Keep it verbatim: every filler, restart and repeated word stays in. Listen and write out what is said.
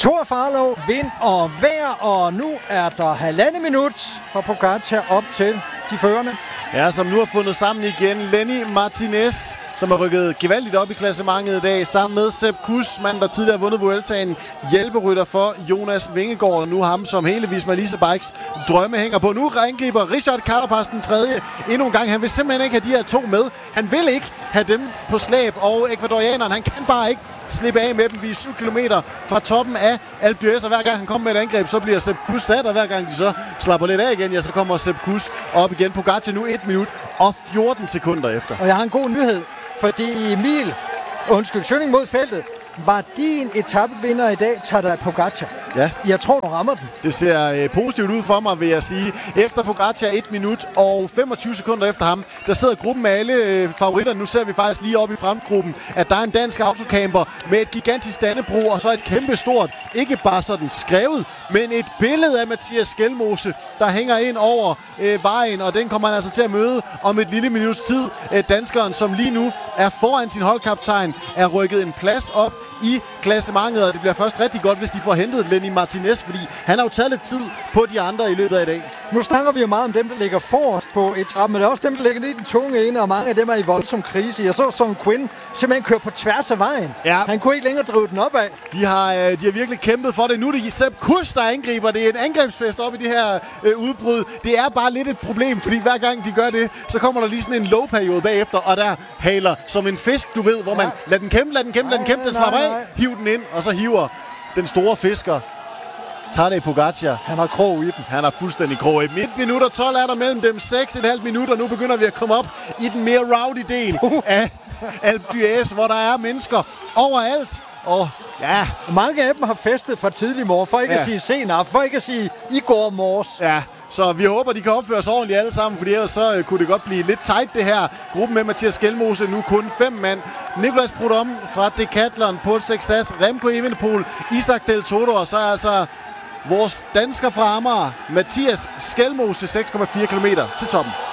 Thor Farlov, vind og vejr, og nu er der halvandet minut for Pogačar op til de førende. Ja, som nu har fundet sammen igen. Lenny Martinez, som har rykket gevaldigt op i klassementet i dag, sammen med Sepp Kuss, mand, der tidligere har vundet Vueltaen, hjælperytter for Jonas Vingegaard. Nu ham, som hele Visma Lease Bikes drømme hænger på. Nu angriber Richard Carapaz den tredje endnu en gang. Han vil simpelthen ikke have de her to med. Han vil ikke have dem på slæb, og ekvadorianeren, han kan bare ikke slippe af med dem. Vi er syv kilometer fra toppen af Alpe d'Huez, og hver gang han kommer med et angreb, så bliver Sepp Kuss sat, og hver gang de så slapper lidt af igen, ja, så kommer Sepp Kuss op igen. Pogačar nu et minut og fjorten sekunder efter. Og jeg har en god nyhed, fordi Emil, undskyld, Schøning mod feltet, var din etapevinder i dag, Tadej Pogačar. Ja. Jeg tror, du rammer den. Det ser øh, positivt ud for mig, vil jeg sige. Efter Pogačar et minut og femogtyve sekunder efter ham, der sidder gruppen med alle øh, favoritter. Nu ser vi faktisk lige oppe i fremgruppen, at der er en dansk autocamper med et gigantisk Dannebrog og så et kæmpe stort, ikke bare sådan skrevet, men et billede af Mathias Skelmose, der hænger ind over øh, vejen, og den kommer han altså til at møde om et lille minuts tid. Øh, danskeren, som lige nu er foran sin holdkaptajn, er rykket en plads op i klassementet, og det bliver først rigtig godt, hvis de får hentet Lenny Martinez, fordi han har jo taget lidt tid på de andre i løbet af i dag. Nu snakker vi jo meget om dem, der ligger forrest på etappen, men det er også dem, der ligger ned i den tunge ende, og mange af dem er i voldsom krise. Jeg så Son Quinn simpelthen køre på tværs af vejen. Ja. Han kunne ikke længere drive den opad. De har, de har virkelig kæmpet for det. Nu er det Sepp Kuss, der angriber. Det er en angrebsfest op i det her øh, udbrud. Det er bare lidt et problem, fordi hver gang de gør det, så kommer der lige sådan en low-periode bagefter, og der haler som en fisk, du ved, hvor man ja. lad den kæmpe, lad den kæmpe, lad den kæmpe, den slapper af, hiv den ind, og så hiver den store fisker Tadej Pogačar. Han har krog i dem. Han har fuldstændig krog i dem. et minut og tolv er der mellem dem. seks komma fem minutter. Nu begynder vi at komme op i den mere rowdy del uh. af Alpe d'Huez, hvor der er mennesker overalt. Og ja, mange af dem har festet fra tidlig morgen, for ikke ja. at sige senere, for ikke at sige i går morges. Ja, så vi håber, de kan opføre sig ordentligt alle sammen, fordi ellers så uh, kunne det godt blive lidt tight det her. Gruppen med Mathias Skelmose, nu kun fem mand. Nicolas Prudhomme fra Decathlon, Paul Sexas, Remco Evenepoel, Isaac Del Toro, og så er altså vores dansker fra Amager, Mathias Skelmose, seks komma fire kilometer til toppen.